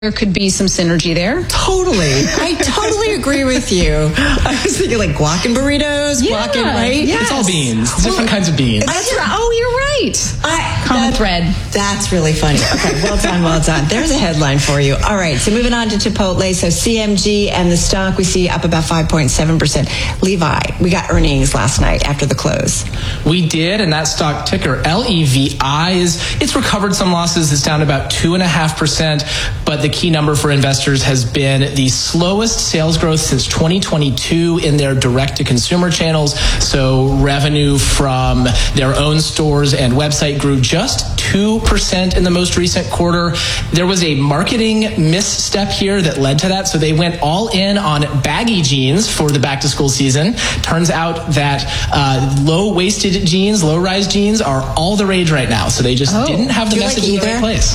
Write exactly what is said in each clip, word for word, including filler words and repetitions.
There could be some synergy there. Totally. I totally agree with you. I was thinking like guac and burritos, yeah, guac and, right? Yes. It's all beans. Well, different kinds of beans. That's right. Oh, you're right. I, Common that, thread. That's really funny. Okay, well done, well done. There's a headline for you. All right, so moving on to Chipotle. So C M G and the stock we see up about five point seven percent. Levi, we got earnings last night after the close. We did, and that stock ticker, L E V I, is it's recovered some losses. It's down about two point five percent, but the key number for investors has been the slowest sales growth since twenty twenty-two in their direct-to-consumer channels. So revenue from their own stores and website grew just two percent in the most recent quarter. There was a marketing misstep here that led to that. So they went all in on baggy jeans for the back-to-school season. Turns out that uh, low-waisted jeans, low-rise jeans are all the rage right now. So they just oh. didn't have the Do message like in the right place.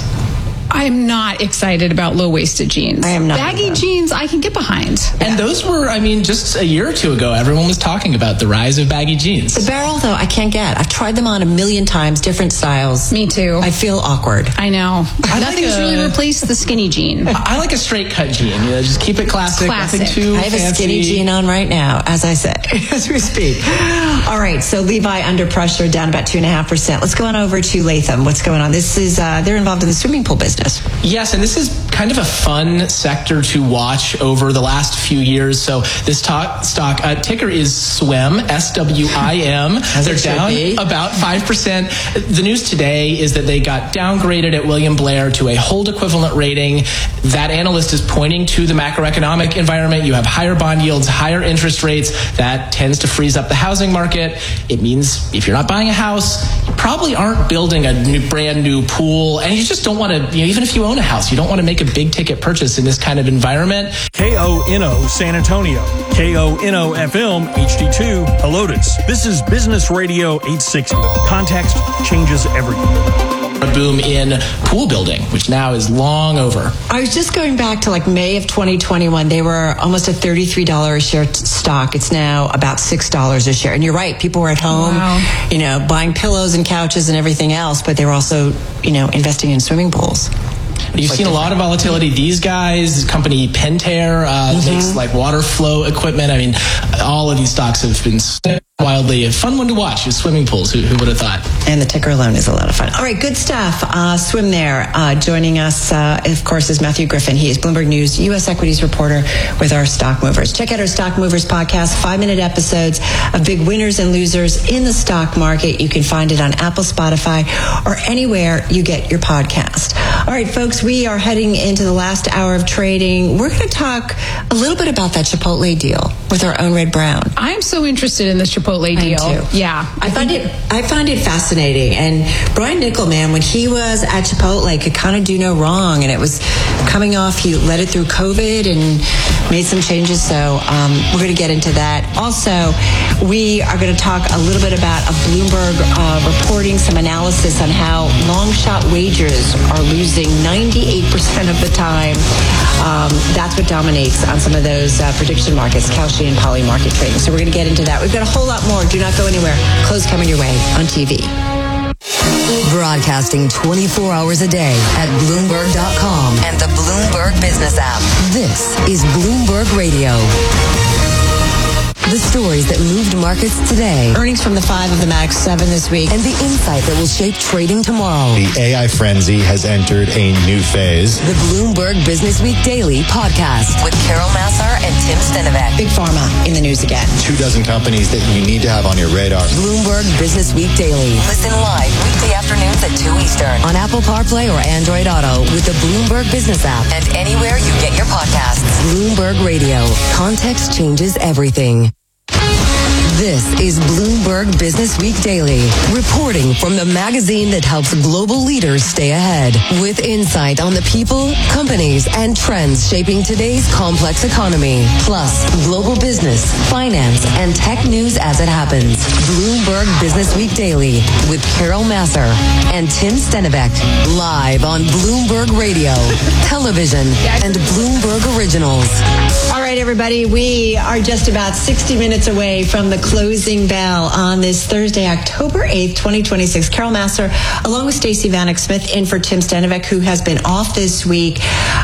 I'm not excited about low-waisted jeans. I am not. Baggy either. jeans, I can get behind. And those were, I mean, just a year or two ago, everyone was talking about the rise of baggy jeans. The barrel, though, I can't get. I've tried them on a million times, different styles. Me too. I feel awkward. I know. I Nothing's like a, really replaced the skinny jean. I like a straight cut jean. You know, just keep it classic. Classic. Nothing too I have fancy. a skinny jean on right now, as I say, as we speak. All right, so Levi under pressure, down about two and a half percent. Let's go on over to Latham. What's going on? This is uh, they're involved in the swimming pool business. Yes, and this is kind of a fun sector to watch over the last few years. So this to- stock uh, ticker is SWIM, S W I M. They're down be. about five percent. The news today is that they got downgraded at William Blair to a hold equivalent rating. That analyst is pointing to the macroeconomic environment. You have higher bond yields, higher interest rates. That tends to freeze up the housing market. It means if you're not buying a house, you probably aren't building a new, brand new pool, and you just don't want to, you know, even if you own a house, you don't want to make a big ticket purchase in this kind of environment. K O N O San Antonio, K O N O F M H D two Helotes. This is Business Radio eight sixty. Context changes everything. A boom in pool building, which now is long over. I was just going back to like May of twenty twenty-one. They were almost a thirty-three dollars a share t- stock. It's now about six dollars a share. And you're right, people were at home, wow. you know, buying pillows and couches and everything else, but they were also, you know, investing in swimming pools. You've seen a lot of volatility. These guys, company Pentair, uh, mm-hmm. makes like water flow equipment. I mean, all of these stocks have been wildly a fun one to watch. Is swimming pools. Who, who would have thought? And the ticker alone is a lot of fun. All right, good stuff. Uh, Swim there. Uh, joining us, uh, of course, is Matthew Griffin. He is Bloomberg News U S equities reporter with our Stock Movers. Check out our Stock Movers podcast, five-minute episodes of big winners and losers in the stock market. You can find it on Apple, Spotify, or anywhere you get your podcast. All right, folks, we are heading into the last hour of trading. We're going to talk a little bit about that Chipotle deal with our own Red Brown. I'm so interested in this Chipotle deal. I am too. Yeah. I find it I find it fascinating. And Brian Niccol, man, when he was at Chipotle, could kind of do no wrong. And it was coming off, he led it through COVID and made some changes. So um, we're going to get into that. Also, we are going to talk a little bit about a Bloomberg uh, reporting some analysis on how long shot wagers are losing ninety-eight percent of the time. Um, that's what dominates on some of those uh, prediction markets, Kalshi and Poly market trading. So we're going to get into that. We've got a whole lot more. Do not go anywhere. Close coming your way on T V. Broadcasting twenty-four hours a day at Bloomberg dot com and the Bloomberg Business app. This is Bloomberg Radio. The stories that moved markets today. Earnings from the five of the Max seven this week. And the insight that will shape trading tomorrow. The A I frenzy has entered a new phase. The Bloomberg Business Week Daily podcast with Carol Massar and Tim Stenovec. Big Pharma in the news again. Two dozen companies that you need to have on your radar. Bloomberg Business Week Daily. Listen live weekday afternoons at two Eastern on Apple CarPlay or Android Auto with the Bloomberg Business app and anywhere you get your podcasts. Bloomberg Radio. Context changes everything. This is Bloomberg Business Week Daily, reporting from the magazine that helps global leaders stay ahead, with insight on the people, companies, and trends shaping today's complex economy, plus global business, finance, and tech news as it happens. Bloomberg Business Week Daily with Carol Massar and Tim Stenovec, live on Bloomberg Radio, television, and Bloomberg Originals. All right, everybody, we are just about sixty minutes away from the closing bell on this Thursday, October eighth, twenty twenty-six. Carol Massar, along with Stacey Vanek Smith, in for Tim Stanovic, who has been off this week.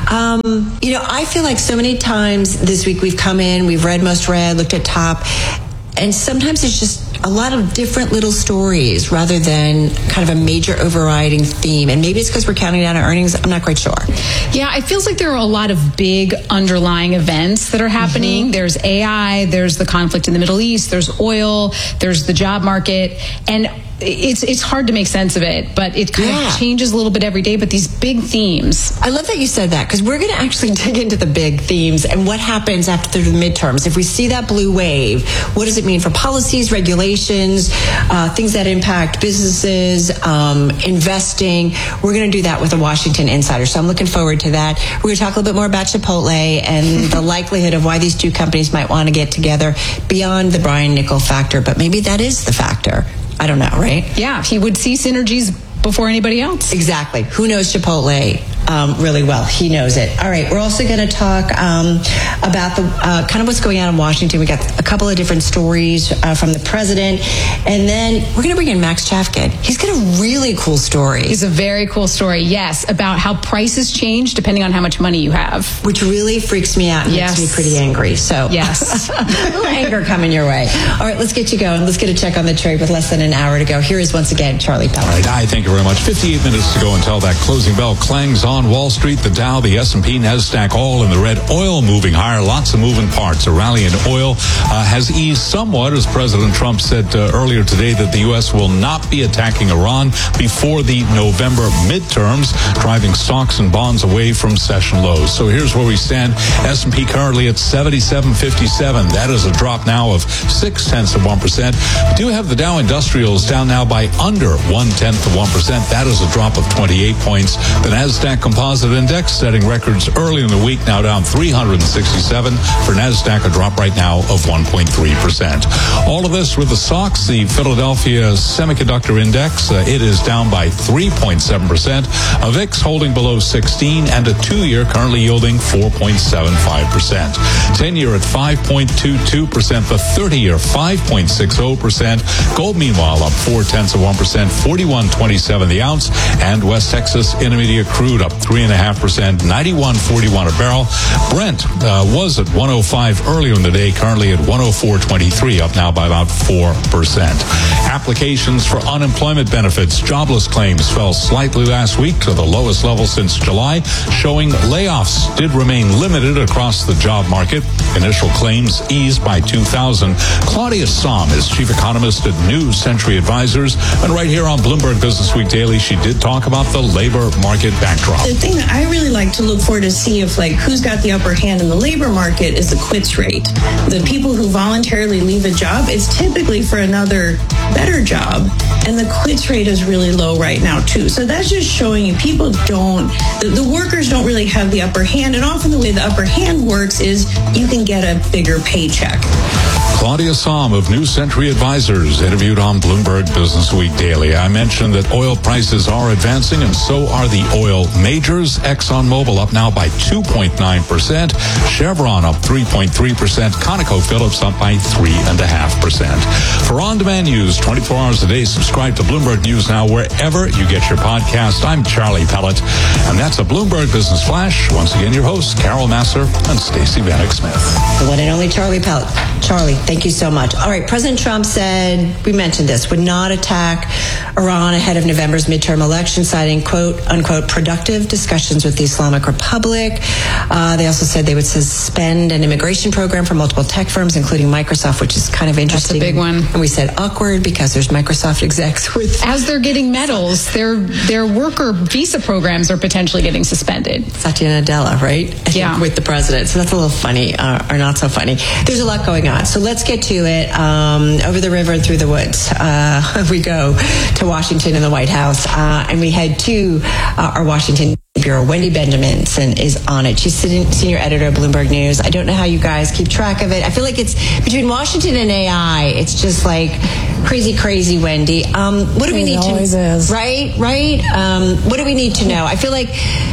Um, you know, I feel like so many times this week we've come in, we've read Most Read, looked at Top, and sometimes it's just a lot of different little stories rather than kind of a major overriding theme. And maybe it's because we're counting down our earnings. I'm not quite sure. Yeah, it feels like there are a lot of big underlying events that are happening. Mm-hmm. There's A I, there's the conflict in the Middle East, there's oil, there's the job market. And it's it's hard to make sense of it, but it kind yeah. of changes a little bit every day. But these big themes. I love that you said that, because we're going to actually dig into the big themes and what happens after the midterms. If we see that blue wave, what does it mean for policies, regulations, uh, things that impact businesses, um, investing? We're going to do that with a Washington Insider. So I'm looking forward to that. We're going to talk a little bit more about Chipotle and the likelihood of why these two companies might want to get together beyond the Brian Niccol factor. But maybe that is the factor. I don't know, right? Yeah, he would see synergies before anybody else. Exactly. Who knows Chipotle um, really well? He knows it. All right, we're also going to talk um, about the uh, kind of what's going on in Washington. We got a couple of different stories uh, from the president, and then we're going to bring in Max Chafkin. He's got a really cool story. He's a very cool story, yes, about how prices change depending on how much money you have. Which really freaks me out and yes. makes me pretty angry. So yes. a little anger coming your way. All right, let's get you going. Let's get a check on the trade with less than an hour to go. Here is once again Charlie Pellet. All right, I thank you very much. fifty-eight minutes to go until that closing bell clangs on Wall Street. The Dow, the S and P, NASDAQ, all in the red. Oil moving higher. Lots of moving parts. A rally in oil uh, has eased somewhat, as President Trump said uh, earlier today that the U S will not be attacking Iran before the November midterms, driving stocks and bonds away from session lows. So here's where we stand. S and P currently at seventy-seven fifty-seven. That is a drop now of six tenths of one percent. We do have the Dow Industrials down now by under one tenth of one percent. That is a drop of twenty-eight points. The NASDAQ Composite Index setting records early in the week, now down three hundred sixty-seven. For NASDAQ, a drop right now of one point three percent. All of this with the S O X, the Philadelphia Semiconductor Index. Uh, it is down by three point seven percent. A V I X holding below sixteen, and a two-year currently yielding four point seven five percent. ten-year at five point two two percent. The thirty-year five point six zero percent. Gold, meanwhile, up four tenths of one percent, forty-one twenty-seven the ounce. And West Texas Intermediate crude up three and a half percent, ninety-one forty-one a barrel. Brent uh, was at one oh five earlier in the day, currently at one oh four twenty-three, up now by about four percent. Applications for unemployment benefits, jobless claims fell slightly last week to the lowest level since July, showing layoffs did remain limited across the job market. Initial claims eased by two thousand. Claudia Sahm is chief economist at New Century Advisors, and right here on Bloomberg Business Week Daily, she did talk about the labor market backdrop. The thing that I really like to look for to see if like who's got the upper hand in the labor market is the quits rate. The people who voluntarily leave a job, it's typically for another better job, and the quits rate is really low right now too. So that's just showing you people don't, the, the workers don't really have the upper hand, and often the way the upper hand works is you can get a bigger paycheck. Claudia Sahm of New Century Advisors, interviewed on Bloomberg Business Week Daily. I mentioned that oil prices are advancing, and so are the oil majors. ExxonMobil up now by two point nine percent. Chevron up three point three percent. ConocoPhillips up by three point five percent. For on-demand news twenty-four hours a day, subscribe to Bloomberg News Now wherever you get your podcast. I'm Charlie Pellet, and that's a Bloomberg Business Flash. Once again, your hosts, Carol Massar and Stacey Vanek Smith. The one and only Charlie Pellet. Charlie, thank you so much. All right, President Trump said, we mentioned this, would not attack Iran ahead of November's midterm election, citing, quote, unquote, productive discussions with the Islamic Republic. Uh, they also said they would suspend an immigration program for multiple tech firms, including Microsoft, which is kind of interesting. That's a big one. And we said awkward because there's Microsoft execs with... As they're getting medals, their their worker visa programs are potentially getting suspended. Satya Nadella, right? I think, yeah. with the president. So that's a little funny, uh, or not so funny. There's a lot going on. So let's get to it. Um, over the river and through the woods, uh, we go to Washington and the White House, uh, and we head to uh, our Washington Bureau. Wendy Benjaminson is on it. She's sitting, senior editor of Bloomberg News. I don't know how you guys keep track of it. I feel like it's between Washington and A I. It's just like crazy, crazy, Wendy. Um, what do we it need always to? Is. Right, right. Um, what do we need to know? I feel like the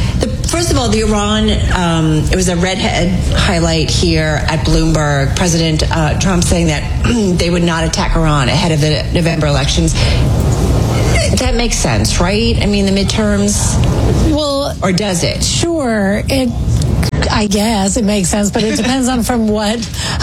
first of all, the Iran, um, it was a redhead highlight here at Bloomberg. President uh, Trump saying that they would not attack Iran ahead of the November elections. That makes sense, right? I mean, the midterms. Well, or does it? Sure. It. I guess it makes sense, but it depends on from what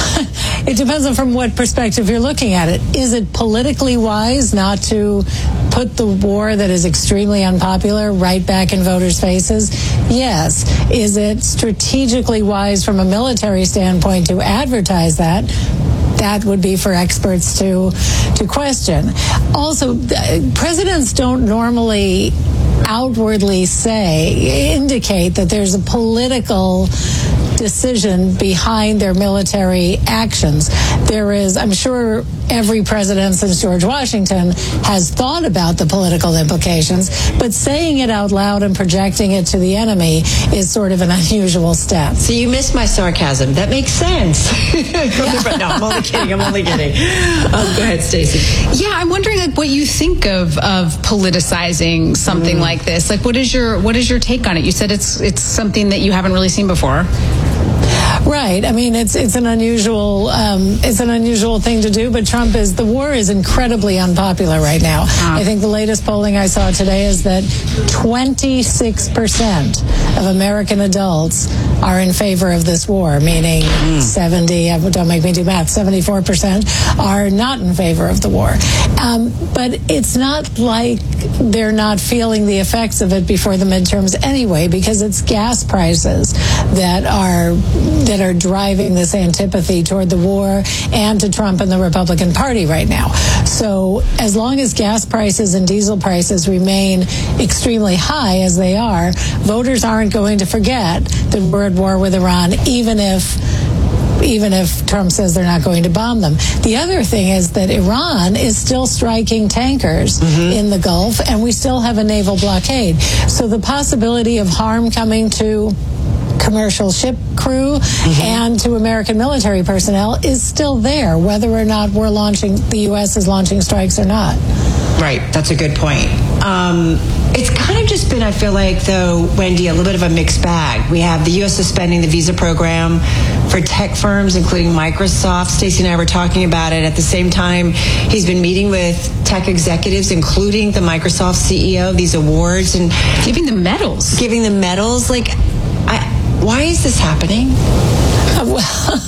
it depends on from what perspective you're looking at it. Is it politically wise not to put the war that is extremely unpopular right back in voters' faces? Yes. Is it strategically wise from a military standpoint to advertise that? That would be for experts to to question. Also, presidents don't normally outwardly say, indicate that there's a political decision behind their military actions. There is, I'm sure every president since George Washington has thought about the political implications, but saying it out loud and projecting it to the enemy is sort of an unusual step. So you missed my sarcasm. That makes sense. No, I'm only kidding. I'm only kidding. Um, go ahead, Stacey. Yeah, I'm wondering like what you think of of politicizing something mm. like this. Like, what is your what is your take on it? You said it's it's something that you haven't really seen before. Right. I mean, it's it's an unusual um, it's an unusual thing to do. But Trump is the war is incredibly unpopular right now. Uh. I think the latest polling I saw today is that twenty-six percent of American adults are in favor of this war, meaning mm. seventy. Don't make me do math. seventy-four percent are not in favor of the war. Um, but it's not like they're not feeling the effects of it before the midterms anyway, because it's gas prices that are that are driving this antipathy toward the war and to Trump and the Republican Party right now. So as long as gas prices and diesel prices remain extremely high as they are, voters aren't going to forget that we're at war with Iran, even if even if Trump says they're not going to bomb them. The other thing is that Iran is still striking tankers mm-hmm. in the Gulf, and we still have a naval blockade. So the possibility of harm coming to commercial ship crew mm-hmm. and to American military personnel is still there, whether or not we're launching, the U S is launching strikes or not. Right, that's a good point. Um, it's kind of just been, I feel like, though, Wendy, a little bit of a mixed bag. We have the U S suspending the visa program for tech firms, including Microsoft. Stacey and I were talking about it. At the same time, he's been meeting with tech executives, including the Microsoft C E O, these awards. And giving them medals. Giving them medals. Like, I, why is this happening? Well,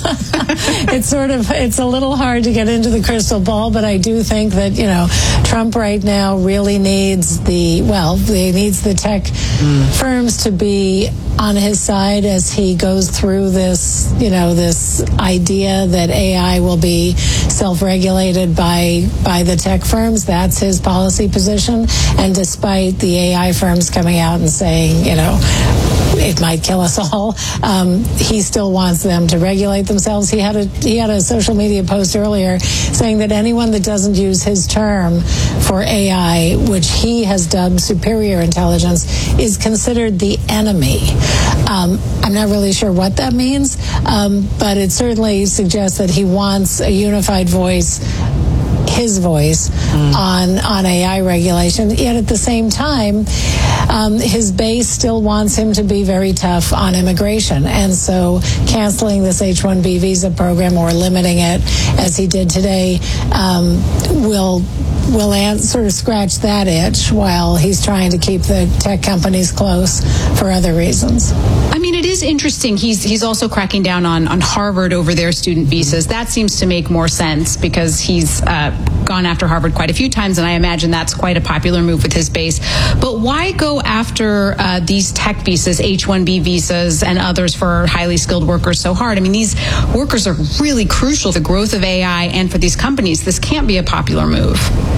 it's sort of, it's a little hard to get into the crystal ball, but I do think that, you know, Trump right now really needs the, well, he needs the tech mm. firms to be on his side as he goes through this, you know, this idea that A I will be self-regulated by by the tech firms. That's his policy position. And despite the A I firms coming out and saying, you know, it might kill us all, um, he still wants them to regulate themselves. He had a he had a social media post earlier saying that anyone that doesn't use his term for A I, which he has dubbed superior intelligence, is considered the enemy. Um, I'm not really sure what that means, um, but it certainly suggests that he wants a unified voice, his voice mm. on on A I regulation. Yet at the same time, um, his base still wants him to be very tough on immigration, and so canceling this H one B visa program or limiting it, as he did today, um, will will ans- sort of scratch that itch while he's trying to keep the tech companies close for other reasons. I mean, it is interesting. He's he's also cracking down on, on Harvard over their student visas. That seems to make more sense because he's uh, gone after Harvard quite a few times, and I imagine that's quite a popular move with his base. But why go after uh, these tech visas, H one B visas, and others for highly skilled workers so hard? I mean, these workers are really crucial for the growth of A I and for these companies. This can't be a popular move.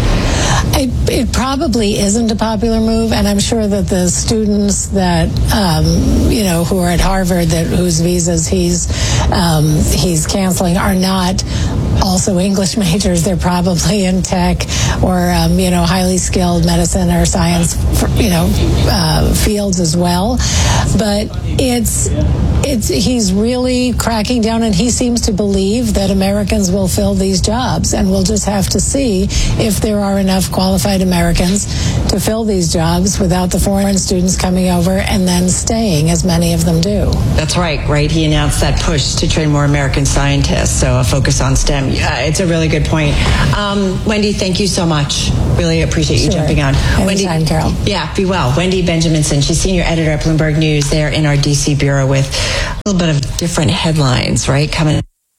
It, it probably isn't a popular move, and I'm sure that the students that um, you know who are at Harvard, that whose visas he's um, he's canceling, are not also English majors. They're probably in tech or, um, you know, highly skilled medicine or science, you know, uh, fields as well. But it's, it's, he's really cracking down, and he seems to believe that Americans will fill these jobs, and we'll just have to see if there are enough qualified Americans to fill these jobs without the foreign students coming over and then staying, as many of them do. That's right, right? He announced that push to train more American scientists, so a focus on STEM. Yeah, it's a really good point. Um, Wendy, thank you so much. Really appreciate you sure. jumping on. Anytime, Wendy, Carol. Yeah, be well. Wendy Benjaminson, she's senior editor at Bloomberg News there in our D C bureau with a little bit of different headlines, right, coming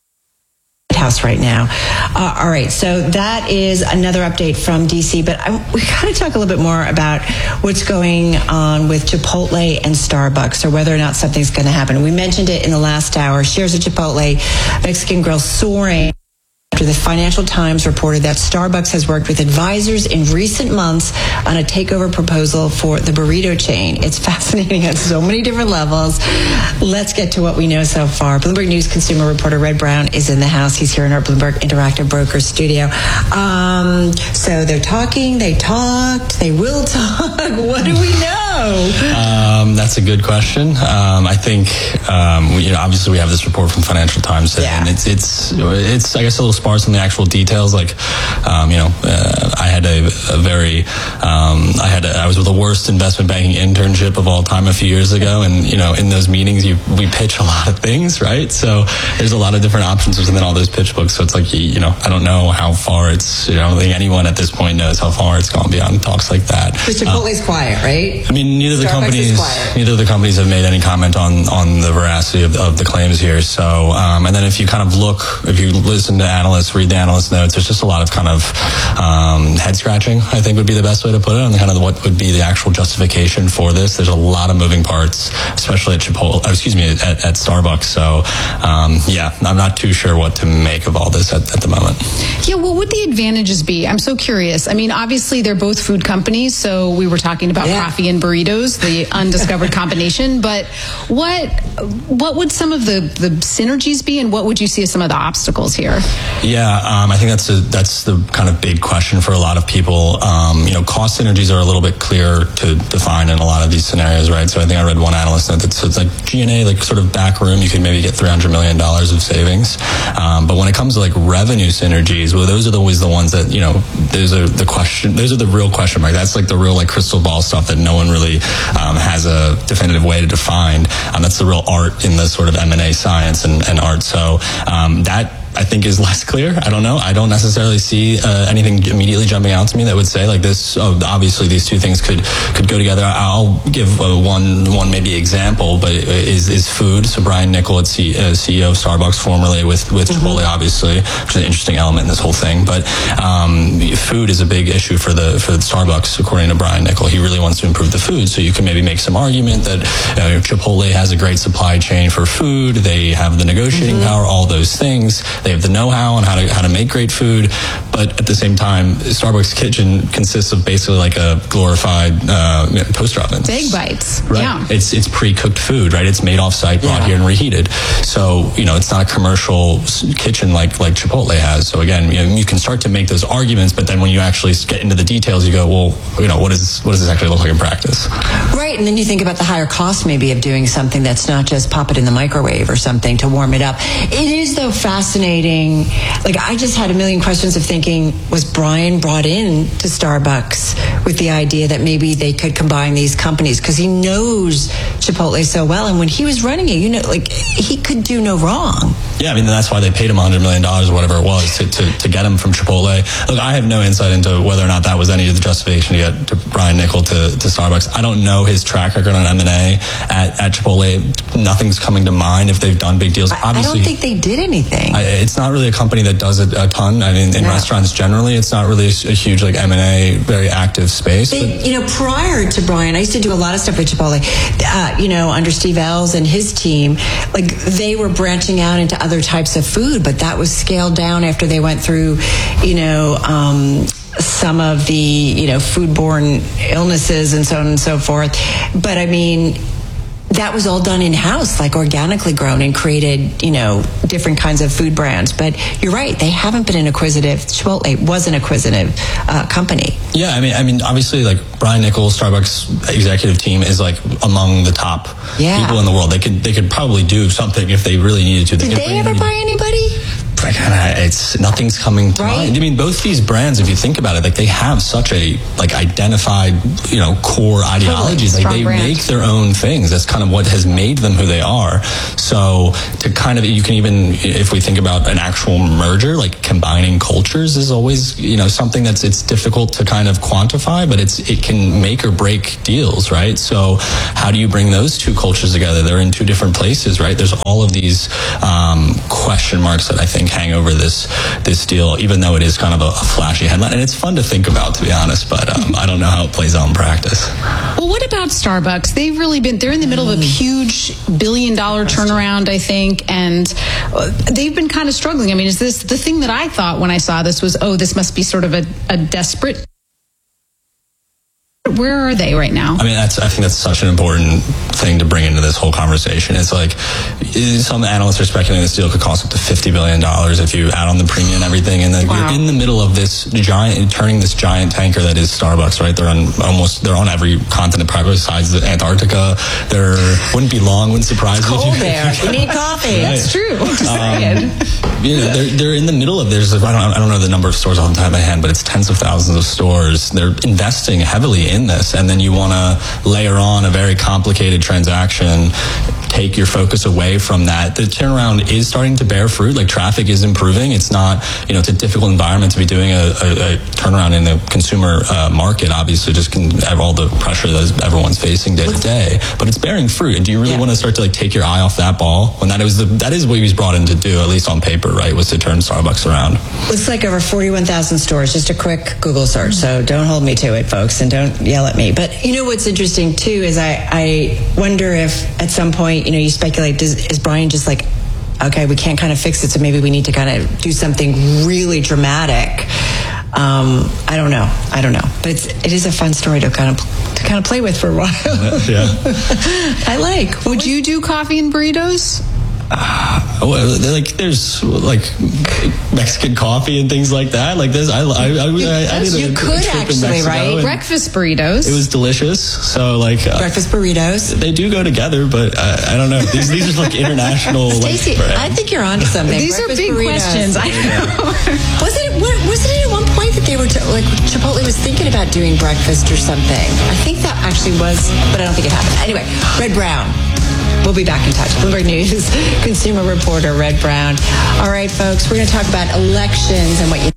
House right now. Uh, all right, so that is another update from D C, but I, we got to talk a little bit more about what's going on with Chipotle and Starbucks, or whether or not something's going to happen. We mentioned it in the last hour. Shares of Chipotle, Mexican Grill, soaring after the Financial Times reported that Starbucks has worked with advisors in recent months on a takeover proposal for the burrito chain. It's fascinating at so many different levels. Let's get to what we know so far. Bloomberg News consumer reporter Red Brown is in the house. He's here in our Bloomberg Interactive Brokers studio. Um, so they're talking, they talked, they will talk. What do we know? Um, that's a good question. Um, I think, um, we, you know, obviously we have this report from Financial Times, yeah. and it's, it's, it's, I guess, a little sparse on the actual details. Like, um, you know, uh, I had a, a very, um, I had, a, I was with the worst investment banking internship of all time a few years ago, and you know, in those meetings, you we pitch a lot of things, right? So there's a lot of different options within all those pitch books. So it's like, you know, I don't know how far it's, you know, I don't think anyone at this point knows how far it's gone beyond talks like that. But Chipotle's uh, quiet, right? I mean, neither of the Starbucks companies, neither of the companies have made any comment on on the veracity of, of the claims here. So, um, and then if you kind of look, if you listen to analysts, read the analyst notes, there's just a lot of kind of um, head scratching, I think would be the best way to put it, on kind of what would be the actual justification for this. There's a lot of moving parts, especially at Chipotle, excuse me, at, at Starbucks. So, um, yeah, I'm not too sure what to make of all this at, at the moment. Yeah, what would the advantages be? I'm so curious. I mean, obviously they're both food companies, so we were talking about yeah. coffee and burritos, the undiscovered combination, but what what would some of the, the synergies be, and what would you see as some of the obstacles here? Yeah, um, I think that's a, that's the kind of big question for a lot of people. Um, you know, cost synergies are a little bit clearer to define in a lot of these scenarios, right? So I think I read one analyst note that says like G and A, like sort of back room, you could maybe get three hundred million dollars of savings. Um, but when it comes to like revenue synergies, well, those are always the ones that, you know, those are the question, those are the real question mark. That's like the real like crystal ball stuff that no one really um, has a definitive way to define. Um, that's the real art in the sort of M and A science and, and art. So um, that, I think, is less clear. I don't know. I don't necessarily see uh, anything immediately jumping out to me that would say like this. Oh, obviously, these two things could could go together. I'll give uh, one one maybe example, but is is food. So Brian Niccol, at C, uh, C E O of Starbucks, formerly with with mm-hmm. Chipotle, obviously, which is an interesting element in this whole thing. But um, food is a big issue for the for Starbucks, according to Brian Niccol. He really wants to improve the food. So you can maybe make some argument that uh, Chipotle has a great supply chain for food. They have the negotiating mm-hmm. power, all those things. They have the know-how on how to how to make great food, but at the same time, Starbucks kitchen consists of basically like a glorified uh, you know, toaster oven. Big bites, right? Yeah. It's it's pre-cooked food, right? It's made off-site, brought yeah. here, and reheated. So you know, it's not a commercial kitchen like like Chipotle has. So again, you know, you can start to make those arguments, but then when you actually get into the details, you go, well, you know, what is what does this actually look like in practice? Right, and then you think about the higher cost maybe of doing something that's not just pop it in the microwave or something to warm it up. It is though fascinating. Like, I just had a million questions of thinking, was Brian brought in to Starbucks with the idea that maybe they could combine these companies? Because he knows Chipotle so well, and when he was running it, you know, like, he could do no wrong. Yeah, I mean, that's why they paid him one hundred million dollars or whatever it was to, to, to get him from Chipotle. Look, I have no insight into whether or not that was any of the justification to get to Brian Niccol to, to Starbucks. I don't know his track record on M and A at, at Chipotle. Nothing's coming to mind if they've done big deals. I, Obviously, I don't think they did anything. I, it's not really a company that does it a ton. I mean, in no. restaurants generally, it's not really a, a huge like M and A, very active space. They, but, you know, prior to Brian, I used to do a lot of stuff with Chipotle. Uh, you know, under Steve Ells and his team, like they were branching out into other types of food, but that was scaled down after they went through, you know, um, some of the, you know, foodborne illnesses and so on and so forth. But I mean, that was all done in-house, like organically grown, and created, you know, different kinds of food brands. But you're right, they haven't been an acquisitive. Chipotle was an acquisitive uh, company. Yeah, I mean, I mean, obviously, like Brian Niccol, Starbucks executive team is like among the top yeah. people in the world. They could they could probably do something if they really needed to. They Did they ever any, buy anybody? I kinda, it's nothing's coming to right. mind. I mean, both these brands, if you think about it, like they have such a like identified, you know, core ideology. Totally. Like they brand. make their own things. That's kind of what has made them who they are. So to kind of, you can even, if we think about an actual merger, like combining cultures is always, you know, something that's it's difficult to kind of quantify, but it's it can make or break deals, right? So how do you bring those two cultures together? They're in two different places, right? There's all of these um, question marks that I think hang over this this deal, even though it is kind of a, a flashy headline, and it's fun to think about, to be honest, but um, I don't know how it plays out in practice. Well, what about Starbucks? They've really been, they're in the middle of a huge billion dollar turnaround, I think, and they've been kind of struggling. I mean, is this the thing that I thought when I saw this was, oh, this must be sort of a, a desperate. Where are they right now? I mean, that's, I think that's such an important thing to bring into this whole conversation. It's like, some analysts are speculating this deal could cost up to fifty billion dollars if you add on the premium and everything. And then wow. you're in the middle of this giant, turning this giant tanker that is Starbucks, right? They're on almost, they're on every continent besides Antarctica. There wouldn't be long, wouldn't surprise it's me. Cold there. You need coffee. Right. That's true. Just um, saying. You know, they're, they're in the middle of, there's, I don't, I don't know the number of stores off the top of my head, but it's tens of thousands of stores. They're investing heavily in this, and then you want to layer on a very complicated transaction, take your focus away from that. The turnaround is starting to bear fruit. Like traffic is improving. It's not, you know, it's a difficult environment to be doing a, a, a turnaround in the consumer uh, market. Obviously, just can have all the pressure that everyone's facing day to day. But it's bearing fruit. And do you really yeah. want to start to like take your eye off that ball when that was the, that is what he was brought in to do, at least on paper, right? Was to turn Starbucks around. It's like over forty-one thousand stores. Just a quick Google search. So don't hold me to it, folks, and don't yell at me. But you know what's interesting too is I I wonder if at some point, you know, you speculate, does, is Brian just like, okay, we can't kind of fix it, so maybe we need to kind of do something really dramatic. Um, I don't know. I don't know. But it's, it is a fun story to kind of to kind of play with for a while. Yeah. I like. Would you do coffee and burritos? Uh, well, like there's like Mexican coffee and things like that. Like this, I I I, you, I, I did you a, could a trip actually, in right? Breakfast burritos. It was delicious. So like uh, breakfast burritos. They do go together, but uh, I don't know. These these are like international. Stacey, like, I think you're onto something. These breakfast are big burritos. questions. I know. wasn't it? What, wasn't it at one point that they were t- like Chipotle was thinking about doing breakfast or something? I think that actually was, but I don't think it happened. Anyway, Red Brown. We'll be back in touch. Bloomberg News consumer reporter Red Brown. All right, folks, we're going to talk about elections and what you...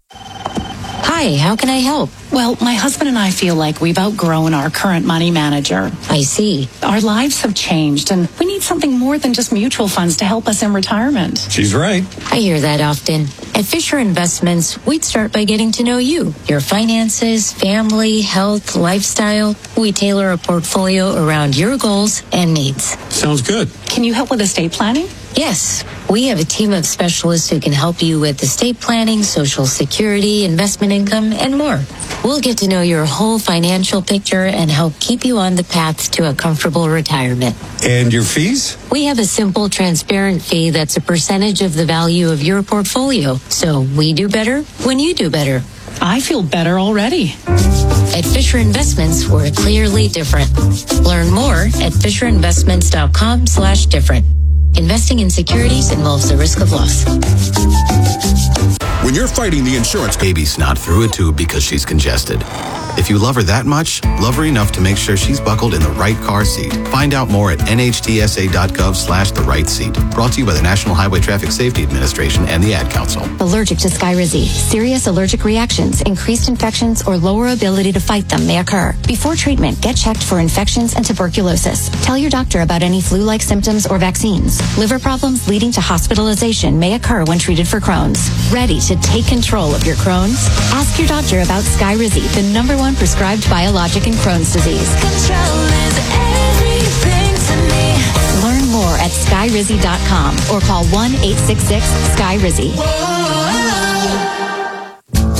Hi, how can I help? Well, my husband and I feel like we've outgrown our current money manager. I see. Our lives have changed, and we need something more than just mutual funds to help us in retirement. She's right. I hear that often. At Fisher Investments, we'd start by getting to know you, your finances, family, health, lifestyle. We tailor a portfolio around your goals and needs. Sounds good. Can you help with estate planning? Yes, we have a team of specialists who can help you with estate planning, Social Security, investment income, and more. We'll get to know your whole financial picture and help keep you on the path to a comfortable retirement. And your fees? We have a simple, transparent fee that's a percentage of the value of your portfolio. So we do better when you do better. I feel better already. At Fisher Investments, we're clearly different. Learn more at FisherInvestments.com slash different. Investing in securities involves the risk of loss. When you're fighting the insurance, baby's not through a tube because she's congested. If you love her that much, love her enough to make sure she's buckled in the right car seat. Find out more at nhtsa.gov slash the right seat. Brought to you by the National Highway Traffic Safety Administration and the Ad Council. Allergic to Skyrizi. Serious allergic reactions, increased infections, or lower ability to fight them may occur. Before treatment, get checked for infections and tuberculosis. Tell your doctor about any flu-like symptoms or vaccines. Liver problems leading to hospitalization may occur when treated for Crohn's. Ready to take control of your Crohn's? Ask your doctor about Skyrizi, the number one prescribed biologic in Crohn's disease. Control is everything to me. Learn more at skyrizi dot com or call one eight six six, S K Y R I Z I.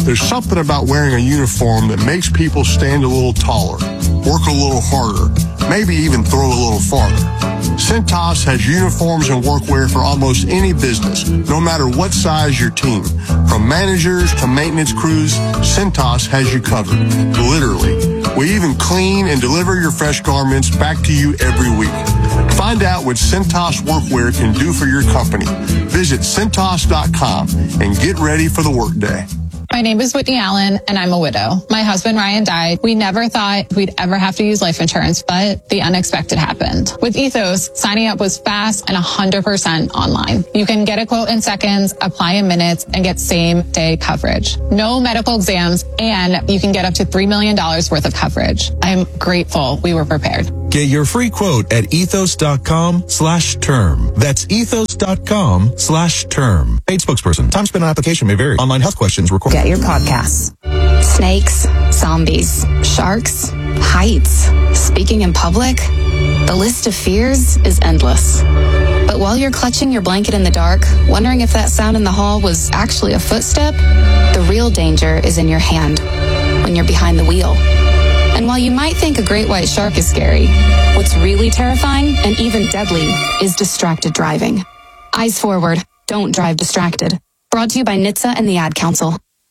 There's something about wearing a uniform that makes people stand a little taller, work a little harder, maybe even throw a little farther. Cintas has uniforms and workwear for almost any business, no matter what size your team. From managers to maintenance crews, Cintas has you covered, literally. We even clean and deliver your fresh garments back to you every week. Find out what Cintas Workwear can do for your company. Visit Cintas dot com and get ready for the workday. My name is Whitney Allen, and I'm a widow. My husband, Ryan, died. We never thought we'd ever have to use life insurance, but the unexpected happened. With Ethos, signing up was fast and one hundred percent online. You can get a quote in seconds, apply in minutes, and get same-day coverage. No medical exams, and you can get up to three million dollars worth of coverage. I'm grateful we were prepared. Get your free quote at ethos.com slash term. That's ethos.com slash term. Paid spokesperson. Time spent on application may vary. Online health questions required. Get your podcasts. Snakes, zombies, sharks, heights, speaking in public. The list of fears is endless. But while you're clutching your blanket in the dark, wondering if that sound in the hall was actually a footstep, the real danger is in your hand when you're behind the wheel. And while you might think a great white shark is scary, what's really terrifying and even deadly is distracted driving. Eyes forward, don't drive distracted. Brought to you by N H T S A and the Ad Council.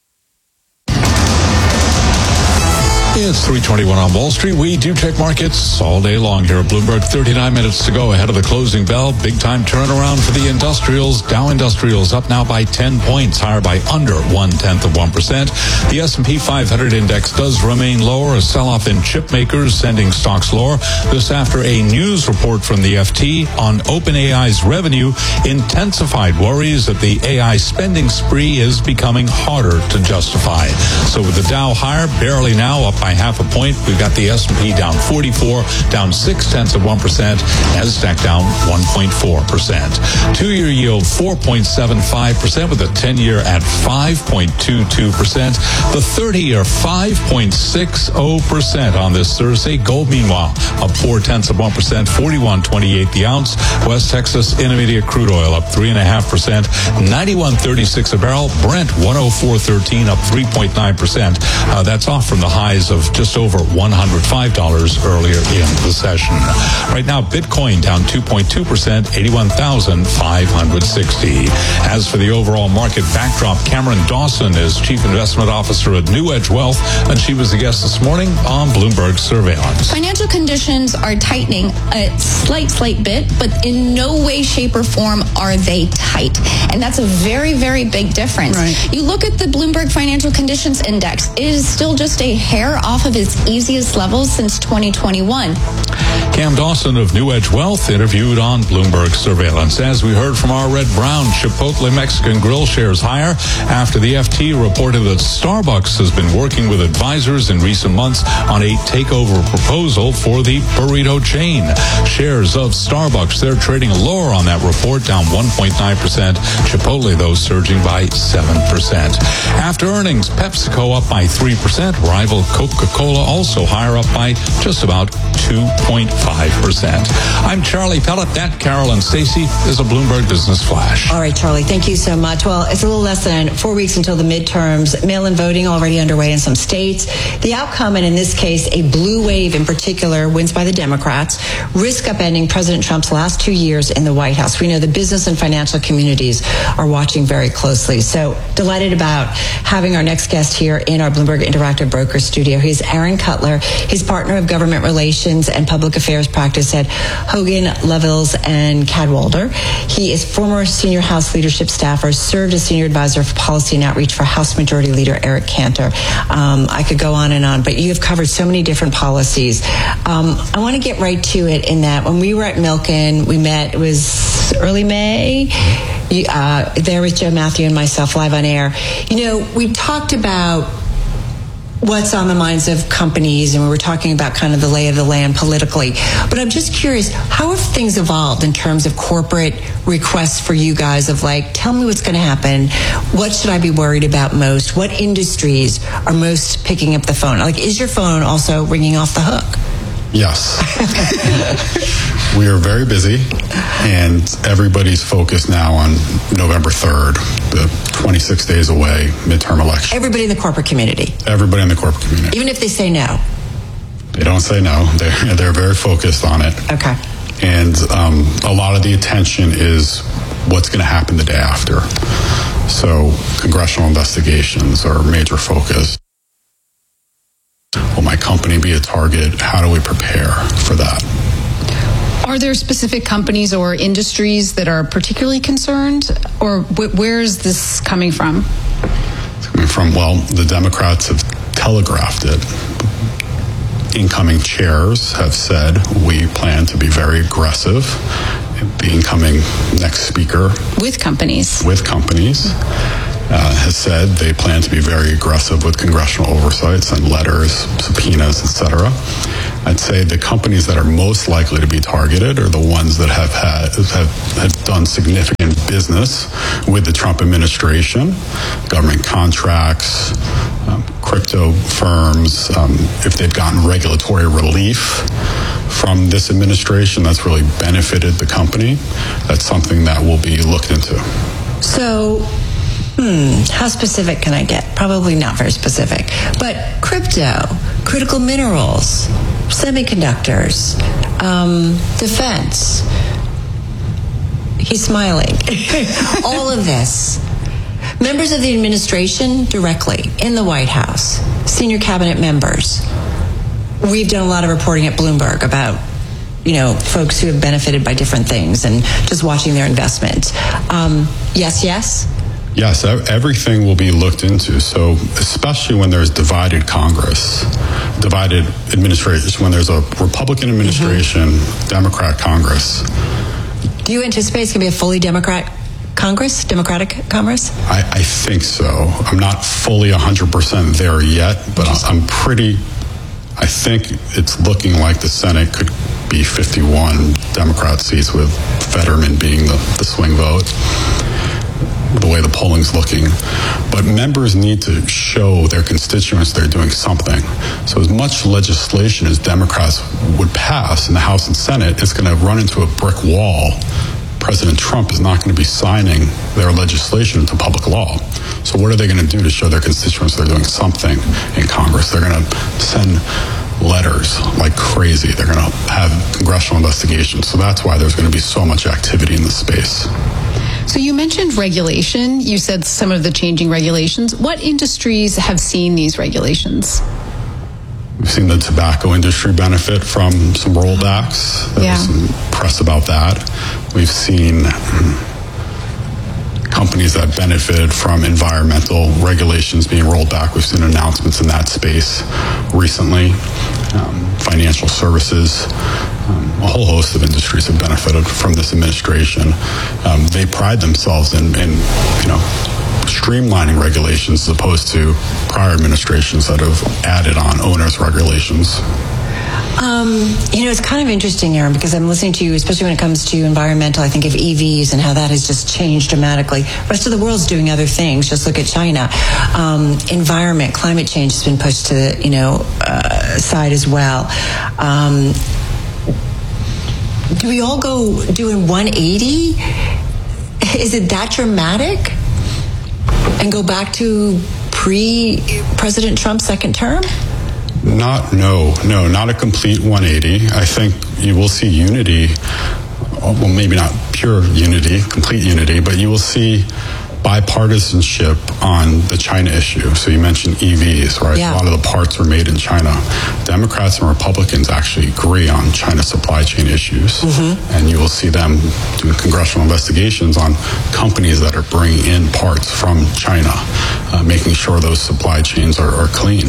It's three twenty-one on Wall Street. We do check markets all day long here at Bloomberg. thirty-nine minutes to go ahead of the closing bell. Big time turnaround for the industrials. Dow Industrials up now by ten points, higher by under one-tenth of one percent. The S and P five hundred index does remain lower. A sell-off in chip makers sending stocks lower. This after a news report from the F T on OpenAI's revenue intensified worries that the A I spending spree is becoming harder to justify. So with the Dow higher, barely now up by half a point. We've got the S and P down forty-four, down six tenths of one percent. NASDAQ down one point four percent. Two-year yield four point seven five percent with a ten-year at five point two two percent. The thirty-year five point six zero percent on this Thursday. Gold, meanwhile, up four tenths of one percent, forty-one twenty-eight the ounce. West Texas Intermediate crude oil up three and a half percent, ninety-one thirty-six a barrel. Brent one oh four thirteen up three point nine percent. Uh, that's off from the highs of just over one hundred five dollars earlier in the session. Right now, Bitcoin down two point two percent, eighty-one thousand five hundred sixty. As for the overall market backdrop, Cameron Dawson is Chief Investment Officer at New Edge Wealth, and she was the guest this morning on Bloomberg Surveillance. Financial conditions are tightening a slight, slight bit, but in no way, shape, or form are they tight. And that's a very, very big difference. Right. You look at the Bloomberg Financial Conditions Index, it is still just a hair off of its easiest levels since twenty twenty-one. Cam Dawson of New Edge Wealth interviewed on Bloomberg Surveillance. As we heard from our Red Brown, Chipotle Mexican Grill shares higher after the F T reported that Starbucks has been working with advisors in recent months on a takeover proposal for the burrito chain. Shares of Starbucks, they're trading lower on that report, down one point nine percent. Chipotle, though, surging by seven percent. After earnings, PepsiCo up by three percent. Rival Coca-Cola also higher, up by just about two point five percent. I'm Charlie Pellet. That Carolyn Stacey is a Bloomberg Business Flash. All right, Charlie, thank you so much. Well, it's a little less than four weeks until the midterms. Mail-in voting already underway in some states. The outcome, and in this case, a blue wave in particular, wins by the Democrats, risk upending President Trump's last two years in the White House. We know the business and financial communities are watching very closely. So delighted about having our next guest here in our Bloomberg Interactive Broker studio. He's Aaron Cutler. He's partner of government relations and public affairs practice at Hogan, Lovells, and Cadwalder. He is former senior House leadership staffer, served as senior advisor for policy and outreach for House Majority Leader Eric Cantor. Um, I could go on and on, but you have covered so many different policies. Um, I want to get right to it in that when we were at Milken, we met, it was early May, uh, there with Joe Matthew and myself live on air. You know, we talked about what's on the minds of companies, and we were talking about kind of the lay of the land politically. But I'm just curious, how have things evolved in terms of corporate requests for you guys of like, tell me what's going to happen, what should I be worried about most, what industries are most picking up the phone? Like, is your phone also ringing off the hook? Yes. We are very busy, and everybody's focused now on November third, the twenty-six days away, midterm election. Everybody in the corporate community. Everybody in the corporate community. Even if they say no. They don't say no. They're, they're very focused on it. Okay. And um, a lot of the attention is what's going to happen the day after. So congressional investigations are a major focus. Will my company be a target? How do we prepare for that? Are there specific companies or industries that are particularly concerned? Or wh- where is this coming from? It's coming from, well, the Democrats have telegraphed it. Incoming chairs have said we plan to be very aggressive. The incoming next speaker with companies with companies uh, has said they plan to be very aggressive with congressional oversights and letters, subpoenas, et cetera. I'd say the companies that are most likely to be targeted are the ones that have had have, have done significant business with the Trump administration, government contracts, um, crypto firms. Um, if they've gotten regulatory relief from this administration, that's really benefited the company. That's something that will be looked into. So, hmm, how specific can I get? Probably not very specific. But crypto, critical minerals, semiconductors, um, defense. He's smiling. All of this. Members of the administration directly in the White House, senior cabinet members. We've done a lot of reporting at Bloomberg about, you know, folks who have benefited by different things and just watching their investment. Um, yes, yes? Yes, everything will be looked into. So especially when there's divided Congress, divided administration, when there's a Republican administration, mm-hmm. Democrat Congress. Do you anticipate it's going to be a fully Democrat Congress, Democratic Congress? I, I think so. I'm not fully one hundred percent there yet, but I'm pretty, I think it's looking like the Senate could be fifty-one Democrat seats with Fetterman being the, the swing vote, the way the polling's looking. But members need to show their constituents they're doing something. So as much legislation as Democrats would pass in the House and Senate, it's going to run into a brick wall. President Trump is not going to be signing their legislation into public law. So what are they going to do to show their constituents they're doing something in Congress? They're going to send letters like crazy. They're going to have congressional investigations. So that's why there's going to be so much activity in the space. So you mentioned regulation. You said some of the changing regulations. What industries have seen these regulations? We've seen the tobacco industry benefit from some rollbacks. There yeah. was some press about that. We've seen companies that benefited from environmental regulations being rolled back. We've seen announcements in that space recently. Um, financial services, um, a whole host of industries have benefited from this administration. Um, they pride themselves in, in, you know, streamlining regulations as opposed to prior administrations that have added on onerous regulations. Um, you know, it's kind of interesting, Aaron, because I'm listening to you, especially when it comes to environmental. I think of E Vs and how that has just changed dramatically. The rest of the world's doing other things. Just look at China. Um, environment, climate change has been pushed to the, you know, uh, side as well. Um, do we all go doing one eighty? Is it that dramatic? And go back to pre-President Trump's second term? Not, no, no, not a complete one eighty. I think you will see unity, well, maybe not pure unity, complete unity, but you will see bipartisanship on the China issue. So you mentioned E Vs, right? Yeah. A lot of the parts are made in China. Democrats and Republicans actually agree on China supply chain issues. Mm-hmm. And you will see them doing congressional investigations on companies that are bringing in parts from China, uh, making sure those supply chains are, are clean.